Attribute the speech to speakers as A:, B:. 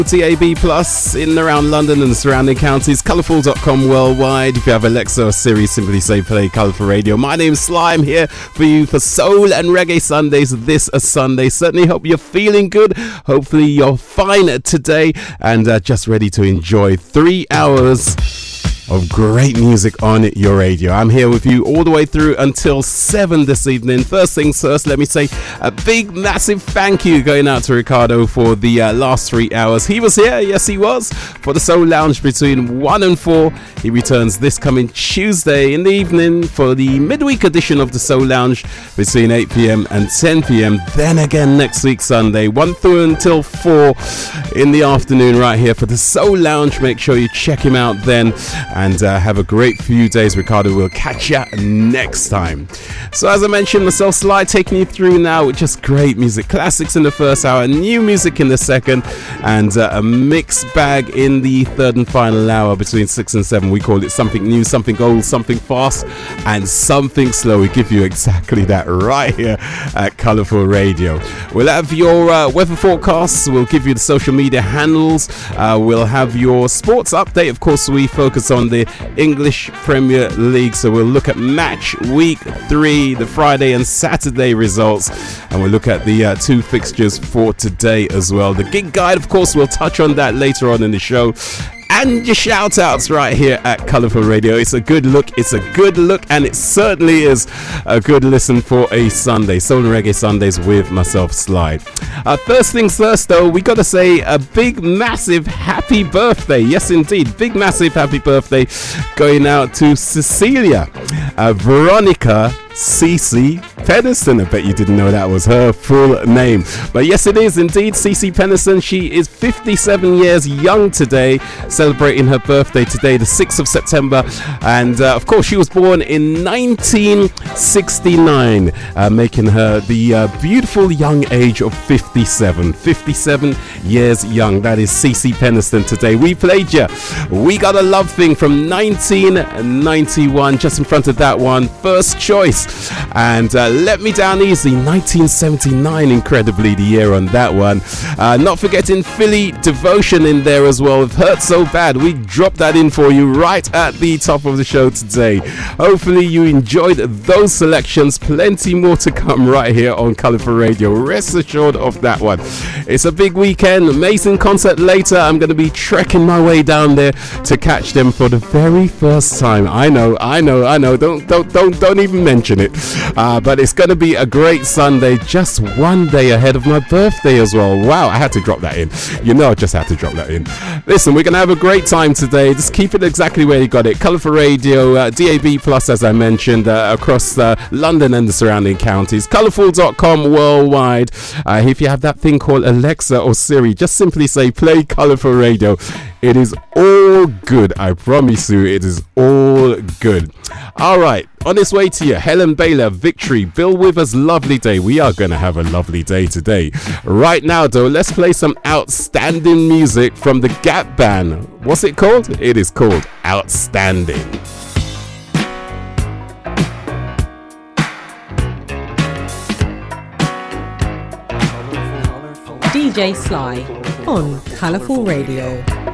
A: DAB Plus in and around London and the surrounding counties, colourful.com worldwide. If you have Alexa or Siri, simply say play Colourful Radio. My name's Sly. I'm here for you for Soul and Reggae Sundays this Sunday. Certainly hope you're feeling good. Hopefully you're fine today and just ready to enjoy 3 hours of great music on your radio. I'm here with you all the way through until 7 this evening. First things first, let me say a big, massive thank you going out to Ricardo for the last 3 hours. He was here, yes he was, for the Soul Lounge between 1 and 4. He returns this coming Tuesday in the evening for the midweek edition of the Soul Lounge between 8 p.m. and 10 p.m. Then again next week Sunday, 1 through until 4 in the afternoon right here for the Soul Lounge. Make sure you check him out then. And have a great few days. Ricardo will catch ya next time. So as I mentioned, myself Sly taking you through now with just great music. Classics in the first hour, new music in the second, and a mixed bag in the third and final hour between 6 and 7. We call it something new, something old, something fast, and something slow. We give you exactly that right here at Colourful Radio. We'll have your weather forecasts. We'll give you the social media handles. We'll have your sports update. Of course, we focus on the English Premier League, so we'll look at match week 3, the Friday and Saturday results, and we'll look at the 2 fixtures for today as well. The gig guide, of course, we'll touch on that later on in the show. And your shout outs right here at Colourful Radio. It's a good look, and it certainly is a good listen for a Sunday. Soul and Reggae Sundays with myself, Sly. First things first, though, we got to say a big, massive happy birthday. Yes, indeed, big, massive happy birthday going out to Cecilia Veronica Cece Penniston. I bet you didn't know that was her full name. But yes, it is indeed Cece Penniston. She is 57 years young today, celebrating her birthday today, the 6th of September. And of course, she was born in 1969, making her the beautiful young age of 57. 57 years young. That is Cece Penniston today. We played you We Got a Love Thing from 1991. Just in front of that one, First Choice. And Let Me Down Easy, 1979, incredibly the year on that one. Not forgetting Philly Devotion in there as well with Hurt So Bad. We dropped that in for you right at the top of the show today. Hopefully you enjoyed those selections. Plenty more to come right here on Colourful Radio. Rest assured of that one. It's a big weekend, amazing concert later. I'm going to be trekking my way down there to catch them for the very first time. I know. Don't even mention it. But it's going to be a great Sunday, just one day ahead of my birthday as well. Wow, I had to drop that in. You know, I just had to drop that in. Listen, we're going to have a great time today. Just keep it exactly where you got it. Colourful Radio, DAB Plus, as I mentioned, across London and the surrounding counties. Colourful.com worldwide. If you have that thing called Alexa or Siri, just simply say play Colourful Radio. It is all good. I promise you, it is all good. All right, on its way to you, Helen Baylor, Victory, Bill Withers, Lovely Day. We are going to have a lovely day today. Right now, though, let's play some outstanding music from the Gap Band. What's it called? It is called Outstanding.
B: DJ Sly on Colourful Radio.